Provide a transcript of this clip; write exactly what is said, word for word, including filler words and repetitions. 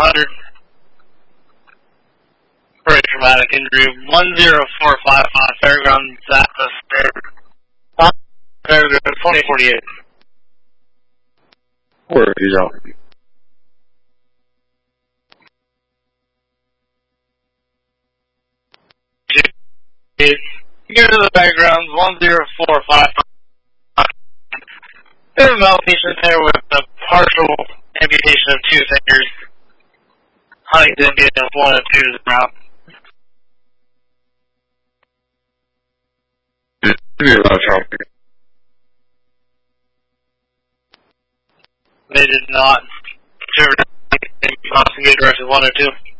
hundred. Very traumatic injury. one zero four five five, Fairgrounds Access. Fairgrounds twenty forty-eight. Where is he out? Here to the backgrounds, one zero four five five. There's a patient there with a partial amputation of two fingers. Huntington getting one and two to the ground. They did not. Sure, possibly directed one or two.